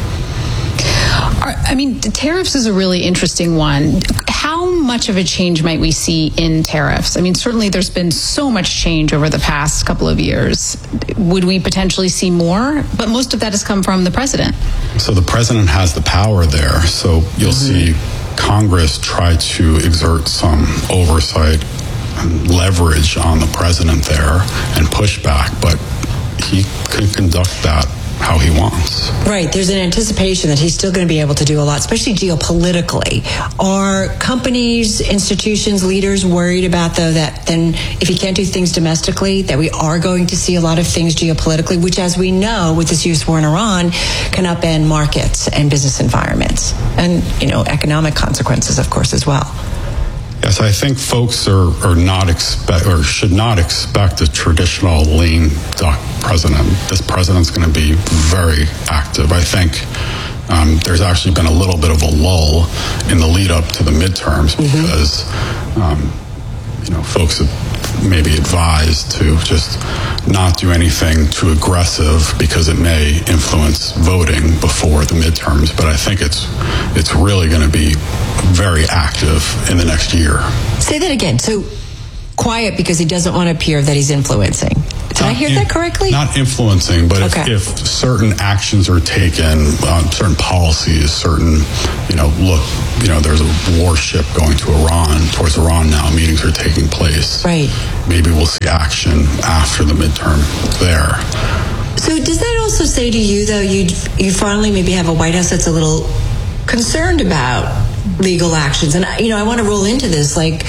I mean, tariffs is a really interesting one. How much of a change might we see in tariffs? I mean, certainly there's been so much change over the past couple of years. Would we potentially see more? But most of that has come from the president. So the president has the power there. So you'll mm-hmm. see Congress try to exert some oversight and leverage on the president there and push back. But he could conduct that how he wants. Right. There's an anticipation that he's still going to be able to do a lot, especially geopolitically. Are companies, institutions, leaders worried about, though, that then if he can't do things domestically, that we are going to see a lot of things geopolitically, which, as we know, with this U S war in Iran, can upend markets and business environments and, you know, economic consequences, of course, as well? Yes, I think folks are, are not expect or should not expect a traditional lame duck president. This president's going to be very active. I think um, there's actually been a little bit of a lull in the lead up to the midterms because mm-hmm. um, you know folks have maybe advised to just not do anything too aggressive because it may influence voting before the midterms. But I think it's it's really going to be very active in the next year. Say that again. So quiet because he doesn't want to appear that he's influencing. Did not I hear in, that correctly? Not influencing, but okay. if, if certain actions are taken, um, certain policies, certain, you know, look, you know, there's a warship going to Iran, towards Iran now, meetings are taking place. Right. Maybe we'll see action after the midterm there. So does that also say to you, though, you you finally maybe have a White House that's a little concerned about legal actions? And, you know, I want to roll into this, like,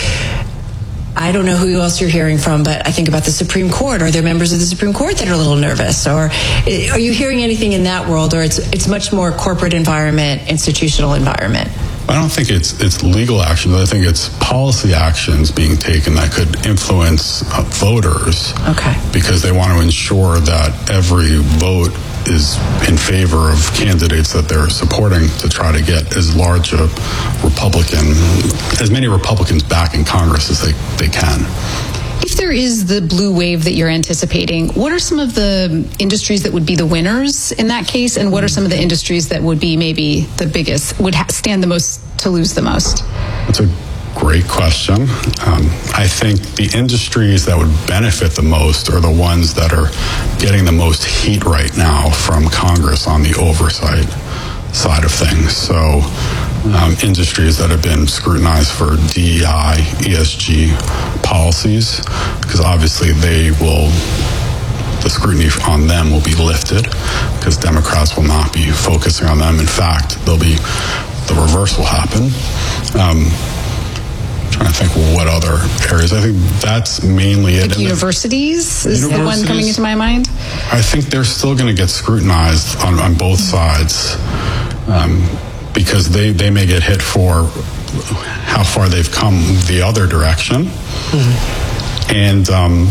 I don't know who else you're hearing from, but I think about the Supreme Court. Are there members of the Supreme Court that are a little nervous? Or are you hearing anything in that world? Or it's it's much more corporate environment, institutional environment? I don't think it's it's legal actions. I think it's policy actions being taken that could influence uh, voters. Okay. Because they want to ensure that every vote is in favor of candidates that they're supporting to try to get as large a Republican, as many Republicans back in Congress as they, they can. If there is the blue wave that you're anticipating, what are some of the industries that would be the winners in that case? And what are some of the industries that would be maybe the biggest, would ha- stand the most to lose the most? That's a great question. Um, I think the industries that would benefit the most are the ones that are getting the most heat right now from Congress on the oversight side of things. So um, industries that have been scrutinized for D E I, E S G policies, because obviously they will, the scrutiny on them will be lifted because Democrats will not be focusing on them. In fact, they'll be, the reverse will happen. Um, trying to think what other areas. I think that's mainly it. Like universities is universities, the one coming into my mind. I think they're still going to get scrutinized on, on both sides um, because they, they may get hit for how far they've come the other direction. Mm-hmm. And um,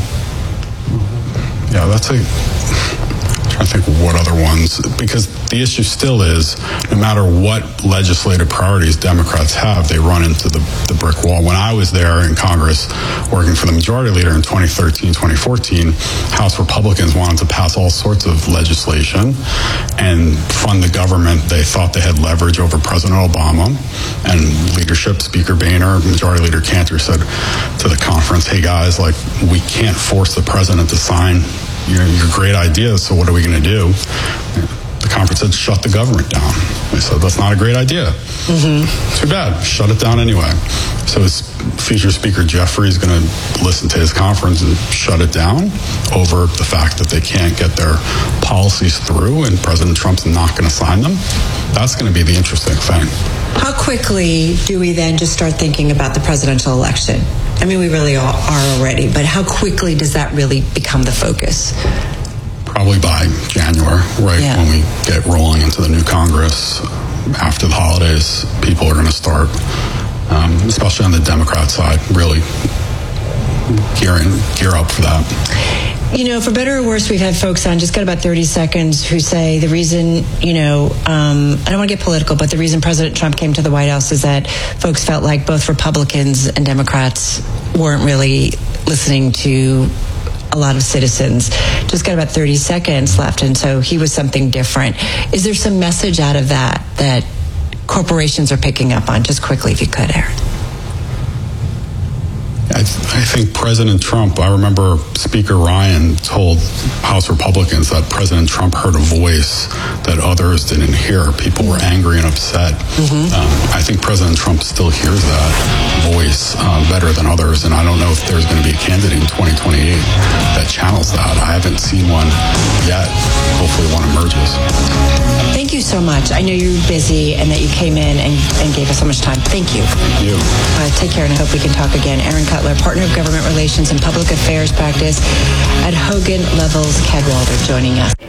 yeah, that's a... I think what other ones, because the issue still is no matter what legislative priorities Democrats have, they run into the, the brick wall. When I was there in Congress working for the majority leader in twenty thirteen, twenty fourteen, House Republicans wanted to pass all sorts of legislation and fund the government. They thought they had leverage over President Obama, and leadership, Speaker Boehner, Majority Leader Cantor said to the conference, hey guys, like we can't force the president to sign Your, your great ideas, so what are we going to do? The conference said, shut the government down. They said, that's not a great idea. Mm-hmm. Too bad. Shut it down anyway. So his future Speaker Jeffrey is going to listen to his conference and shut it down over the fact that they can't get their policies through and President Trump's not going to sign them. That's going to be the interesting thing. How quickly do we then just start thinking about the presidential election? I mean, we really are already, but how quickly does that really become the focus? Probably by January, right yeah. when we get rolling into the new Congress. After the holidays, people are going to start, um, especially on the Democrat side, really gearing, gear up for that. You know, for better or worse, we've had folks on, just got about thirty seconds, who say the reason, you know, um, I don't want to get political, but the reason President Trump came to the White House is that folks felt like both Republicans and Democrats weren't really listening to a lot of citizens. Just got about thirty seconds left, and so he was something different. Is there some message out of that that corporations are picking up on? Just quickly, if you could, Aaron. I, I think President Trump, I remember Speaker Ryan told House Republicans that President Trump heard a voice that others didn't hear. People were angry and upset. Mm-hmm. Um, I think President Trump still hears that voice uh, better than others, and I don't know if there's going to be a candidate in twenty twenty-eight that channels that. I haven't seen one yet. Hopefully one emerges. Thank you so much. I know you're busy and that you came in and, and gave us so much time. Thank you. Thank you. Uh, take care, and I hope we can talk again. Aaron Cutler, Partner of Government Relations and Public Affairs Practice at Hogan Lovells Cadwalder, joining us.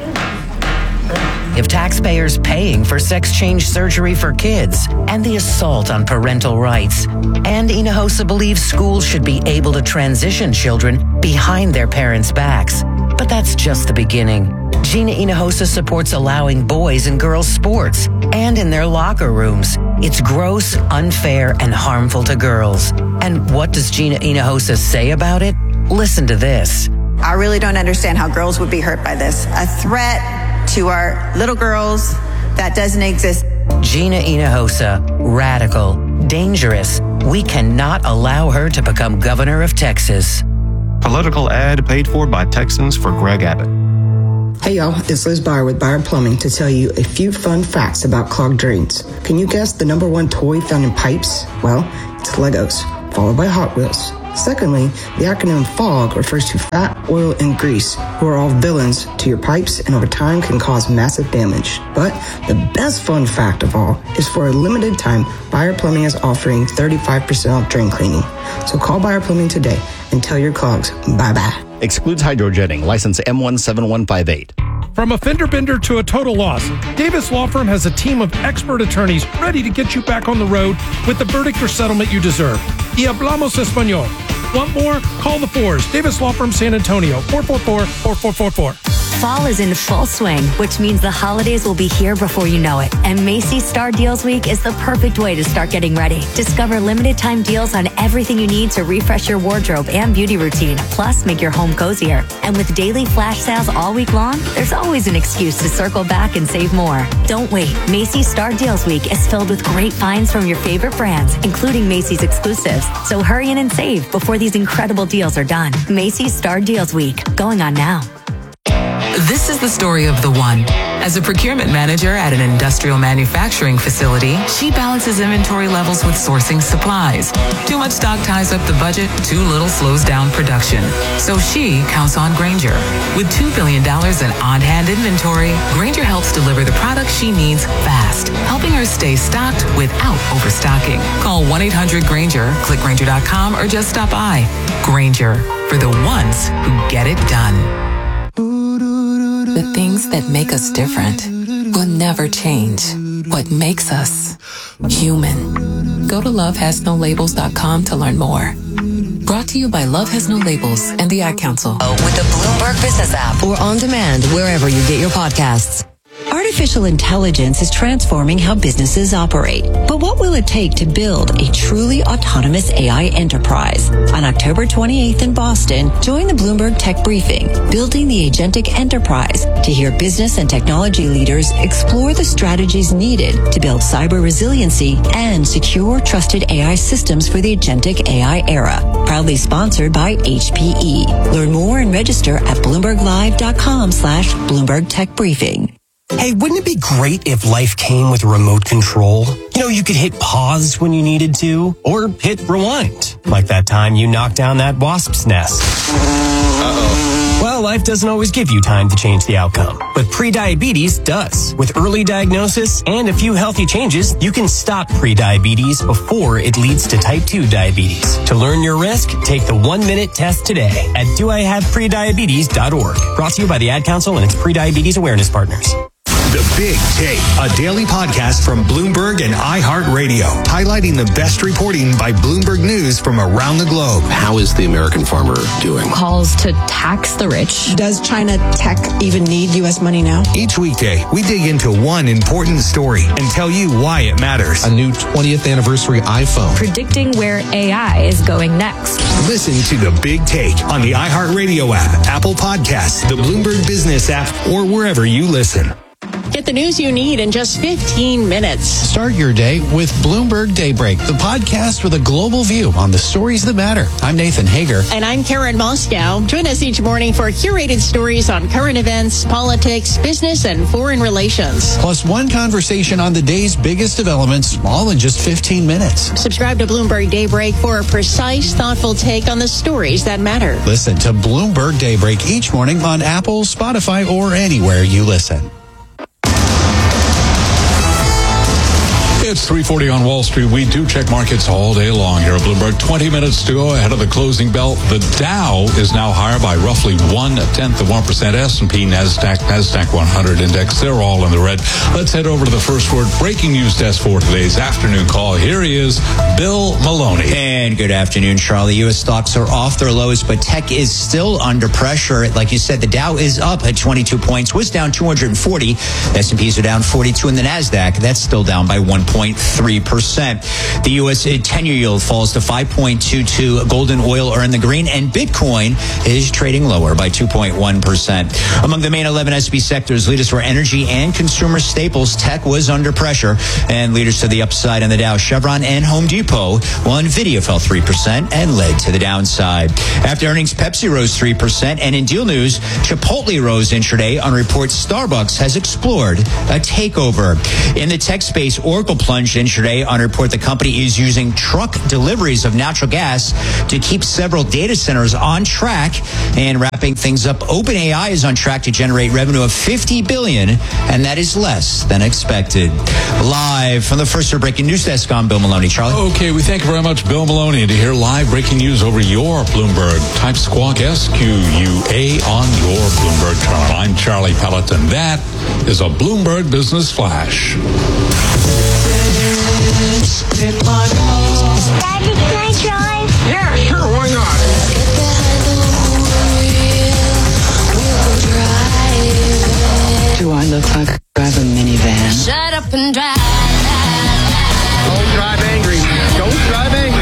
If taxpayers paying for sex change surgery for kids and the assault on parental rights, and Hinojosa believes schools should be able to transition children behind their parents' backs. But that's just the beginning. Gina Hinojosa supports allowing boys and girls sports and in their locker rooms. It's gross, unfair, and harmful to girls. And what does Gina Hinojosa say about it? Listen to this. I really don't understand how girls would be hurt by this. A threat to our little girls that doesn't exist. Gina Hinojosa, radical, dangerous. We cannot allow her to become governor of Texas. Political ad paid for by Texans for Greg Abbott. Hey y'all, it's Liz Byer with Byer Plumbing to tell you a few fun facts about clogged drains. Can you guess the number one toy found in pipes? Well, it's Legos, followed by Hot Wheels. Secondly, the acronym FOG refers to fat, oil, and grease, who are all villains to your pipes and over time can cause massive damage. But the best fun fact of all is for a limited time, Byer Plumbing is offering thirty-five percent off drain cleaning. So call Byer Plumbing today and tell your clogs bye-bye. Excludes hydrojetting. License M one seven one five eight. From a fender bender to a total loss, Davis Law Firm has a team of expert attorneys ready to get you back on the road with the verdict or settlement you deserve. Y hablamos español. Want more? Call the fours. Davis Law Firm, San Antonio, four four four, four four four four. Fall is in full swing, which means the holidays will be here before you know it. And Macy's Star Deals Week is the perfect way to start getting ready. Discover limited time deals on everything you need to refresh your wardrobe and beauty routine, plus make your home cozier. And with daily flash sales all week long, there's always an excuse to circle back and save more. Don't wait. Macy's Star Deals Week is filled with great finds from your favorite brands, including Macy's exclusives. So hurry in and save before these incredible deals are done. Macy's Star Deals Week, going on now. This is the story of the one. As a procurement manager at an industrial manufacturing facility, she balances inventory levels with sourcing supplies. Too much stock ties up the budget, too little slows down production. So she counts on Grainger. With two billion dollars in on-hand inventory, Grainger helps deliver the products she needs fast, helping her stay stocked without overstocking. Call one eight hundred Grainger, click Grainger dot com, or just stop by. Grainger, for the ones who get it done. The things that make us different will never change. What makes us human. Go to love has no labels dot com to learn more. Brought to you by Love Has No Labels and the Ad Council. With the Bloomberg Business app or on demand wherever you get your podcasts. Artificial intelligence is transforming how businesses operate. But what will it take to build a truly autonomous A I enterprise? On October twenty-eighth in Boston, join the Bloomberg Tech Briefing, Building the Agentic Enterprise, to hear business and technology leaders explore the strategies needed to build cyber resiliency and secure, trusted A I systems for the agentic A I era. Proudly sponsored by H P E. Learn more and register at bloomberg live dot com slash Bloomberg Tech Briefing. Hey, wouldn't it be great if life came with a remote control? You know, you could hit pause when you needed to, or hit rewind. Like that time you knocked down that wasp's nest. Uh-oh. Well, life doesn't always give you time to change the outcome, but prediabetes does. With early diagnosis and a few healthy changes, you can stop prediabetes before it leads to type two diabetes. To learn your risk, take the one-minute test today at do I have prediabetes dot org. Brought to you by the Ad Council and its prediabetes awareness partners. The Big Take, a daily podcast from Bloomberg and iHeartRadio, highlighting the best reporting by Bloomberg News from around the globe. How is the American farmer doing? Calls to tax the rich. Does China tech even need U S money now? Each weekday, we dig into one important story and tell you why it matters. A new twentieth anniversary iPhone. Predicting where A I is going next. Listen to The Big Take on the iHeartRadio app, Apple Podcasts, the Bloomberg Business app, or wherever you listen. Get the news you need in just fifteen minutes. Start your day with Bloomberg Daybreak, the podcast with a global view on the stories that matter. I'm Nathan Hager. And I'm Karen Moscow. Join us each morning for curated stories on current events, politics, business, and foreign relations. Plus one conversation on the day's biggest developments, all in just fifteen minutes. Subscribe to Bloomberg Daybreak for a precise, thoughtful take on the stories that matter. Listen to Bloomberg Daybreak each morning on Apple, Spotify, or anywhere you listen. It's three forty on Wall Street. We do check markets all day long here at Bloomberg. twenty minutes to go ahead of the closing bell. The Dow is now higher by roughly one-tenth of one percent. S and P, NASDAQ, NASDAQ one hundred index, they're all in the red. Let's head over to the first word breaking news desk for today's afternoon call. Here he is, Bill Maloney. And good afternoon, Charlie. U S stocks are off their lows, but tech is still under pressure. Like you said, the Dow is up at twenty-two points, was down two hundred forty. The S and Ps are down forty-two, and the NASDAQ, that's still down by one point three percent. The U S ten-year yield falls to five point two two. Golden oil are in the green, and Bitcoin is trading lower by two point one percent. Among the main eleven S and P sectors, leaders were energy and consumer staples. Tech was under pressure, and leaders to the upside on the Dow, Chevron and Home Depot, while Nvidia fell three percent and led to the downside. After earnings, Pepsi rose three percent, and in deal news, Chipotle rose intraday on reports Starbucks has explored a takeover. In the tech space, Oracle plunged intraday on a report the company is using truck deliveries of natural gas to keep several data centers on track. And wrapping things up, OpenAI is on track to generate revenue of fifty billion dollars, and that is less than expected. Live from the first breaking news desk, I'm Bill Maloney. Charlie? Okay, we thank you very much, Bill Maloney. And to hear live breaking news over your Bloomberg, type Squawk S Q U A on your Bloomberg terminal. I'm Charlie Pelleton. That is a Bloomberg Business Flash. Daddy, can I drive? Yeah, sure, why not? Do I look like I drive a minivan? Shut up and drive. Don't drive angry. Don't drive angry.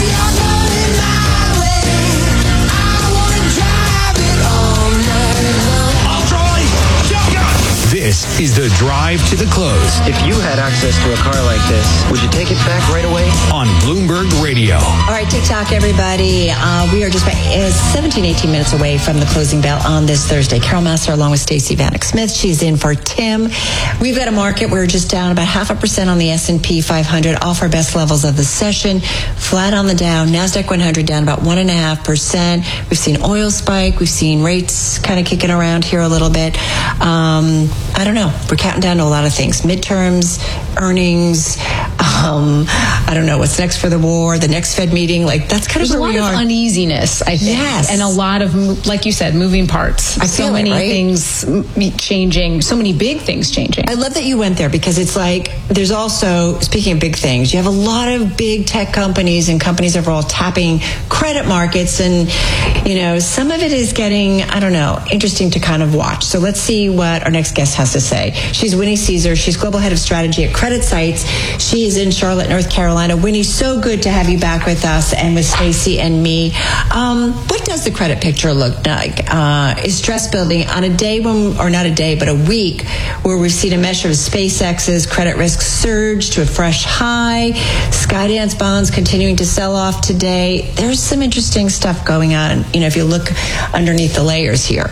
This is the drive to the close. If you had access to a car like this, would you take it back right away? On Bloomberg Radio. All right, TikTok, everybody. Uh, we are just about uh, seventeen, eighteen minutes away from the closing bell on this Thursday. Carol Massar along with Stacey Vanek Smith. She's in for Tim. We've got a market. We're just down about half a percent on the S and P five hundred, off our best levels of the session. Flat on the Dow. NASDAQ one hundred down about one point five percent. We've seen oil spike. We've seen rates kind of kicking around here a little bit. Um, I don't know. We're counting down to a lot of things. Midterms, earnings, um, I don't know what's next for the war, the next Fed meeting. Like, that's kind There's of where we a lot are. of uneasiness, I think. Yes. And a lot of, like you said, moving parts. I so feel it, many right? things changing, so many big things changing. I love that you went there because it's like there's also, speaking of big things, you have a lot of big tech companies and companies that are all tapping credit markets, and you know, some of it is getting, I don't know, interesting to kind of watch. So let's see what our next guest has to say. She's Winnie Caesar. She's global head of strategy at Credit Sites. She is in Charlotte, North Carolina. Winnie, so good to have you back with us and with Stacey and me. Um, what does the credit picture look like? Uh, is stress building on a day when, or not a day, but a week where we've seen a measure of SpaceX's credit risk surge to a fresh high, Skydance bonds continuing to sell off today. There's some interesting stuff going on, you know, if you look underneath the layers here.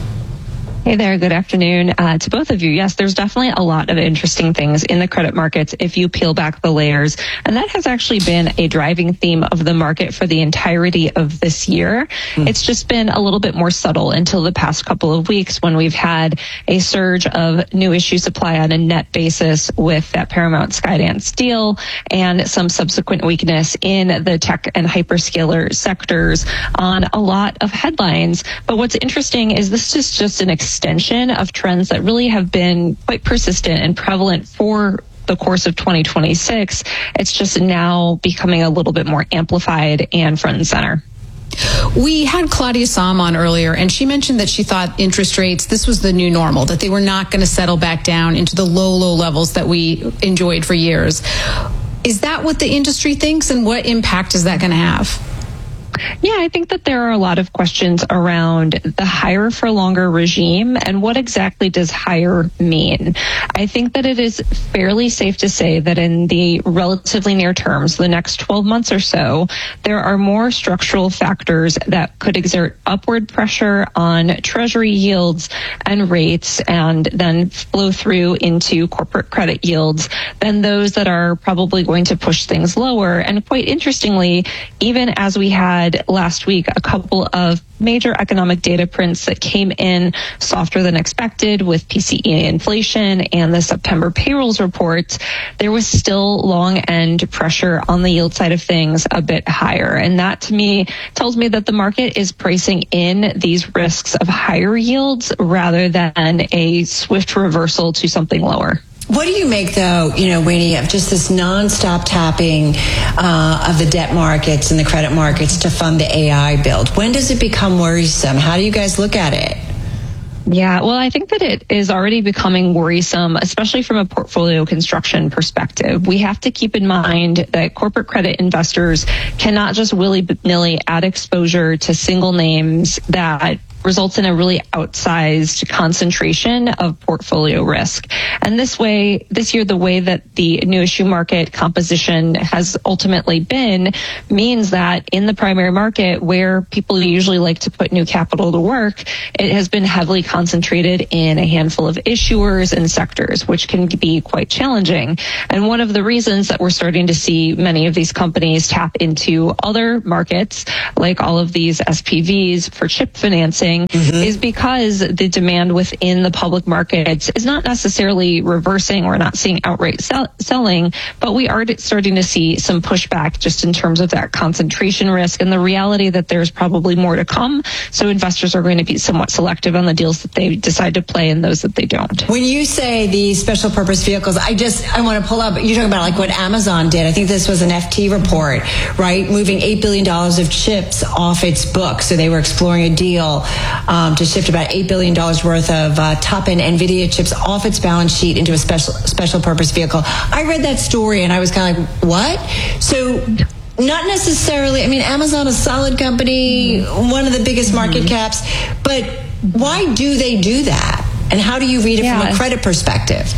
Hey there, good afternoon uh, to both of you. Yes, there's definitely a lot of interesting things in the credit markets if you peel back the layers. And that has actually been a driving theme of the market for the entirety of this year. Mm. It's just been a little bit more subtle until the past couple of weeks when we've had a surge of new issue supply on a net basis with that Paramount Skydance deal and some subsequent weakness in the tech and hyperscaler sectors on a lot of headlines. But what's interesting is this is just an extension of trends that really have been quite persistent and prevalent for the course of twenty twenty-six. It's just now becoming a little bit more amplified and front and center. We had Claudia Sahm on earlier, and she mentioned that she thought interest rates, this was the new normal, that they were not going to settle back down into the low, low levels that we enjoyed for years. Is that what the industry thinks, and what impact is that going to have? Yeah, I think that there are a lot of questions around the higher for longer regime and what exactly does higher mean. I think that it is fairly safe to say that in the relatively near terms, the next twelve months or so, there are more structural factors that could exert upward pressure on treasury yields and rates and then flow through into corporate credit yields than those that are probably going to push things lower. And quite interestingly, even as we had last week a couple of major economic data prints that came in softer than expected with P C E inflation and the September payrolls report, there was still long end pressure on the yield side of things a bit higher. And that to me tells me that the market is pricing in these risks of higher yields rather than a swift reversal to something lower. What do you make, though, you know, Winnie, of just this nonstop tapping uh, of the debt markets and the credit markets to fund the A I build? When does it become worrisome? How do you guys look at it? Yeah, well, I think that it is already becoming worrisome, especially from a portfolio construction perspective. We have to keep in mind that corporate credit investors cannot just willy-nilly add exposure to single names that results in a really outsized concentration of portfolio risk. And this way, this year, the way that the new issue market composition has ultimately been means that in the primary market, where people usually like to put new capital to work, it has been heavily concentrated in a handful of issuers and sectors, which can be quite challenging. And one of the reasons that we're starting to see many of these companies tap into other markets, like all of these S P Vs for chip financing, Mm-hmm. is because the demand within the public markets is not necessarily reversing. We're not seeing outright sell- selling, but we are starting to see some pushback just in terms of that concentration risk and the reality that there's probably more to come. So investors are going to be somewhat selective on the deals that they decide to play and those that they don't. When you say these special purpose vehicles, I just, I want to pull up, you're talking about like what Amazon did. I think this was an F T report, right? Moving eight billion dollars of chips off its book. So they were exploring a deal Um, to shift about eight billion dollars worth of uh, top-end NVIDIA chips off its balance sheet into a special special purpose vehicle. I read that story and I was kind of like, what? So not necessarily, I mean, Amazon is a solid company, one of the biggest market caps, but why do they do that? And how do you read it yeah. from a credit perspective?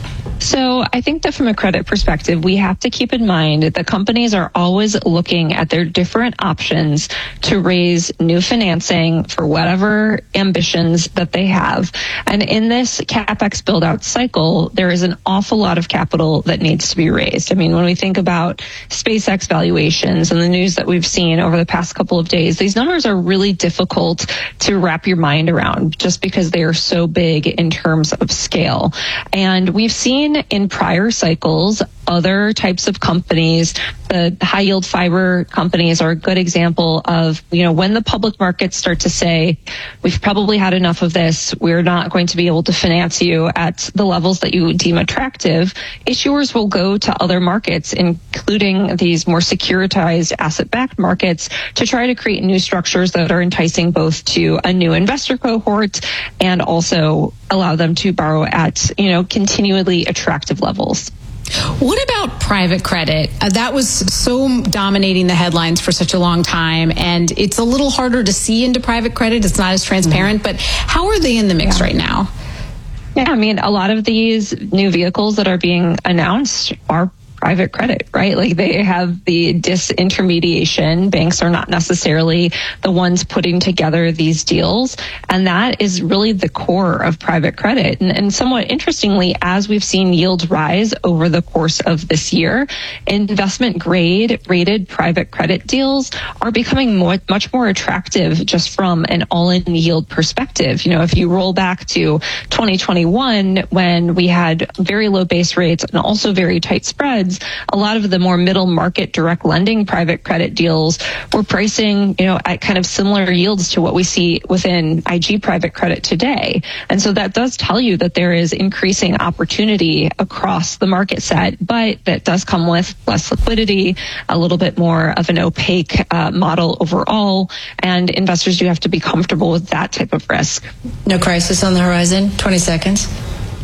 So I think that from a credit perspective, we have to keep in mind that companies are always looking at their different options to raise new financing for whatever ambitions that they have. And in this CapEx build-out cycle, there is an awful lot of capital that needs to be raised. I mean, when we think about SpaceX valuations and the news that we've seen over the past couple of days, these numbers are really difficult to wrap your mind around just because they are so big in terms of scale. And we've seen in prior cycles other types of companies, the high yield fiber companies are a good example of, you know, when the public markets start to say, we've probably had enough of this, we're not going to be able to finance you at the levels that you deem attractive, issuers will go to other markets, including these more securitized asset-backed markets, to try to create new structures that are enticing both to a new investor cohort and also allow them to borrow at, you know, continually attractive levels. What about private credit? Uh, that was so dominating the headlines for such a long time, and it's a little harder to see into private credit. It's not as transparent, mm-hmm. but how are they in the mix yeah. right now? Yeah, I mean, a lot of these new vehicles that are being announced are private credit, right? Like they have the disintermediation. Banks are not necessarily the ones putting together these deals. And that is really the core of private credit. And, and somewhat interestingly, as we've seen yields rise over the course of this year, investment grade rated private credit deals are becoming more, much more attractive just from an all-in yield perspective. You know, if you roll back to twenty twenty-one, when we had very low base rates and also very tight spreads, a lot of the more middle market direct lending private credit deals were pricing, you know, at kind of similar yields to what we see within I G private credit today. And so that does tell you that there is increasing opportunity across the market set, but that does come with less liquidity, a little bit more of an opaque uh, model overall, and investors do have to be comfortable with that type of risk. No crisis on the horizon? twenty seconds.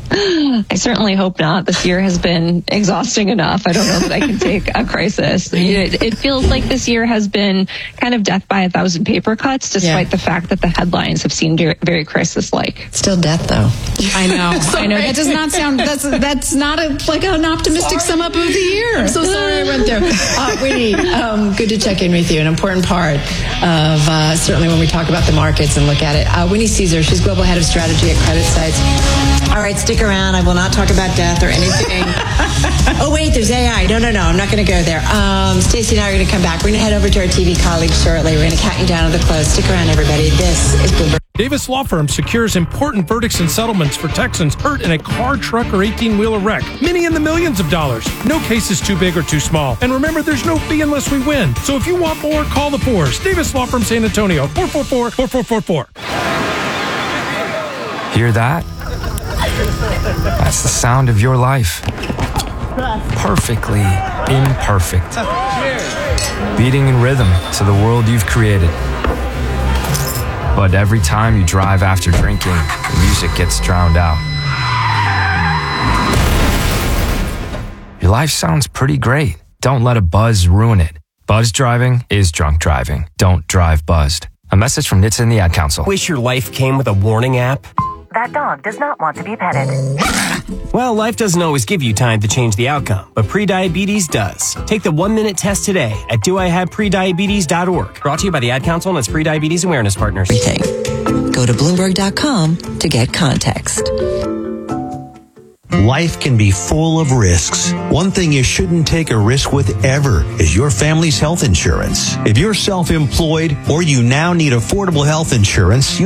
I certainly hope not. This year has been exhausting enough. I don't know that I can take a crisis. It, it feels like this year has been kind of death by a thousand paper cuts, despite yeah. the fact that the headlines have seemed very crisis-like. Still death, though. I know. I know. That does not sound, that's that's not a, like an optimistic sorry. sum up of the year. I'm so sorry I went there. Uh, Winnie, um, good to check in with you. An important part of uh, certainly when we talk about the markets and look at it. Uh, Winnie Caesar, she's Global Head of Strategy at CreditSights. All right, stick around. I will not talk about death or anything. Oh, wait, there's A I. No, no, no. I'm not going to go there. Um, Stacey and I are going to come back. We're going to head over to our T V colleagues shortly. We're going to count you down to the close. Stick around, everybody. This is Bloomberg. Davis Law Firm secures important verdicts and settlements for Texans hurt in a car, truck, or eighteen-wheeler wreck. Many in the millions of dollars. No case is too big or too small. And remember, there's no fee unless we win. So if you want more, call the fours. Davis Law Firm San Antonio, four four four, four four four four. Hear that? That's the sound of your life. Perfectly imperfect. Beating in rhythm to the world you've created. But every time you drive after drinking, the music gets drowned out. Your life sounds pretty great. Don't let a buzz ruin it. Buzz driving is drunk driving. Don't drive buzzed. A message from N H T S A and the Ad Council. Wish your life came with a warning app? That dog does not want to be petted. Well, life doesn't always give you time to change the outcome, but prediabetes does. Take the one-minute test today at do I have prediabetes dot org. Brought to you by the Ad Council and its Prediabetes Awareness Partners. Go to Bloomberg dot com to get context. Life can be full of risks. One thing you shouldn't take a risk with ever is your family's health insurance. If you're self-employed or you now need affordable health insurance, you